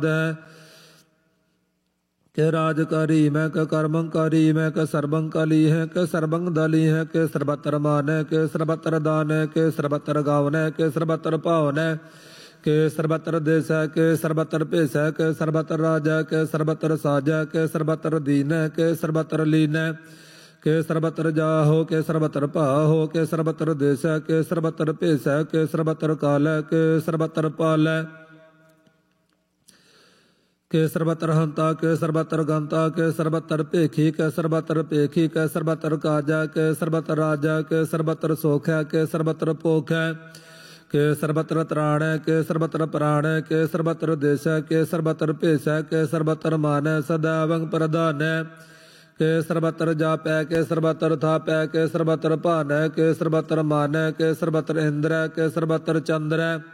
के राजकारी मैं क कर्मंकारी मैं क सर्वंकाली है के सर्वंगदाली है के सर्वत्र मान है के सर्वत्र दान है के सर्वत्र गावन है के सर्वत्र पावन है के सर्वत्र देश है के सर्वत्र पेश है के सर्वत्र राजा है के सर्वत्र साज है के सर्वत्र दीन है के सर्वत्र लीन है के सर्वत्र जाहो के सर्वत्र पाहो के सर्वत्र देश है के सर्वत्र पेश है के सर्वत्र काल है के सर्वत्र पाल है के सर्वत्र हंता के सर्वत्र गंता के सर्वत्र पेखी के सर्वत्र पेखी के सर्वत्र काजा के सर्वत्र राजा के सर्वत्र सोख है के सर्वत्र पोख है के सर्वत्र त्राण है के सर्वत्र प्राण है के सर्वत्र देश है के सर्वत्र पेश है के सर्वत्र मान है सदैवं प्रधान है के सर्वत्र जाप है के सर्वत्र थाप है के सर्वत्र भान है के सर्वत्र मान है के सर्वत्र इंद्र है के सर्वत्र चंद्र है